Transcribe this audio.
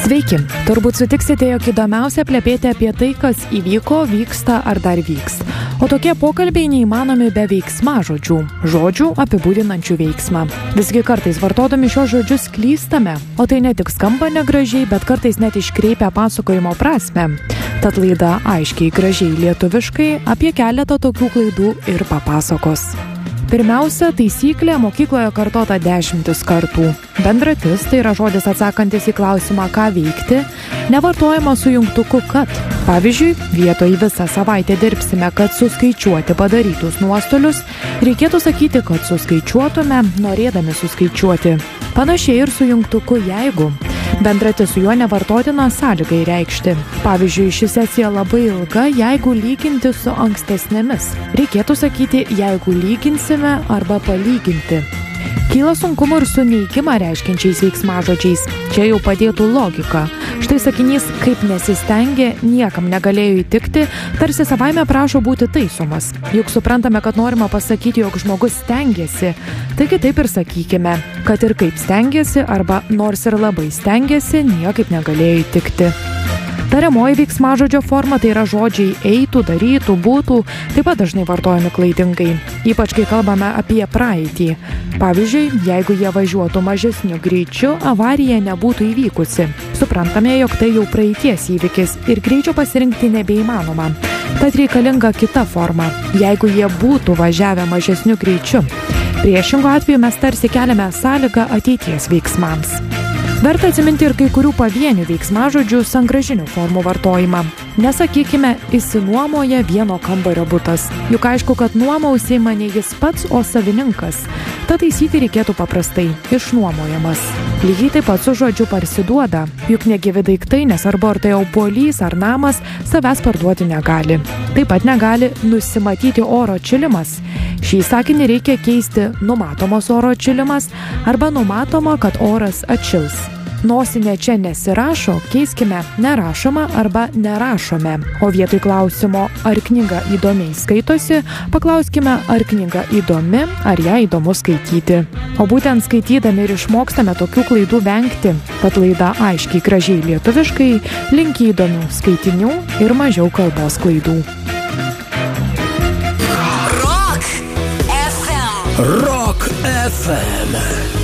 Sveiki, turbūt sutiksite, jog įdomiausia plepėti apie tai, kas įvyko, vyksta ar dar vyks. O tokie pokalbiai neįmanomi be veiksmažodžių, žodžių apibūdinančių veiksmą. Visgi kartais vartodami šios žodžius klystame, o tai ne tik skamba negražiai, bet kartais net iškreipia pasakojimo prasmę. Tad laida aiškiai gražiai lietuviškai apie keletą tokių klaidų ir papasakos. Pirmiausia, taisyklė mokykloje kartota 10 kartų. Bendratis tai yra žodis atsakantis į klausimą, ką veikti, nevartojama su jungtuku kad. Pavyzdžiui, vietoj visą savaitę dirbsime, kad suskaičiuoti padarytus nuostolius, reikėtų sakyti, kad suskaičiuotume, norėdami suskaičiuoti. Panašiai ir su jungtuku jeigu. Bendratis su juo nevartotina sąlygai reikšti. Pavyzdžiui, ši sesija labai ilga, jeigu lyginti su ankstesnėmis. Reikėtų sakyti, jeigu lyginsime arba palyginti. Kyla sunkumų ir su neigimą reiškiančiais veiksmažodžiais. Čia jau padėtų logika. Štai sakinys, kaip nesistengė, niekam negalėjo įtikti, tarsi savaime prašo būti taisomas. Juk suprantame, kad norima pasakyti, jog žmogus stengiasi. Taigi taip ir sakykime, kad ir kaip stengiasi arba nors ir labai stengiasi, niekaip negalėjo įtikti. Tariamoji veiksmažodžio forma tai yra žodžiai eitų, darytų, būtų, taip pat dažnai vartojami klaidingai, ypač kai kalbame apie praeitį. Pavyzdžiui, jeigu jie važiuotų mažesniu greičiu, avarija nebūtų įvykusi. Suprantame, jog tai jau praeities įvykis ir greičio pasirinkti nebeįmanoma. Tad reikalinga kita forma, jeigu jie būtų važiavę mažesniu greičiu. Priešingu atveju mes tarsi keliame sąlygą ateities veiksmams. Verta atsiminti ir kai kurių pavienių veiksmažodžių sangražinių formų vartojimą. Nesakykime, išsinuomoja vieno kambario butas. Juk aišku, kad nuoma užsiima ne jis pats, o savininkas. Tad taisyti reikėtų paprastai – išnuomojamas. Lygiai taip pat su žodžiu parsiduoda. Juk negyvi daiktai, nesvarbu ar tai obuolys ar namas, savęs parduoti negali. Taip pat negali nusimatyti oro atšilimas. Šį sakinį reikia keisti numatomos oro atšilimas arba numatoma, kad oras atšils. Nosinė čia nesirašo, keiskime nerašoma arba nerašome. O vietoj klausimo, ar knyga įdomiai skaitosi, paklauskime, ar knyga įdomi, ar ją įdomu skaityti. O būtent skaitydami ir išmokstame tokių klaidų vengti. Tad laida aiškiai gražiai lietuviškai linki įdomių skaitinių ir mažiau kalbos klaidų. Rock FM.